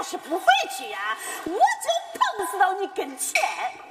是不回去呀，我就碰死到你跟前。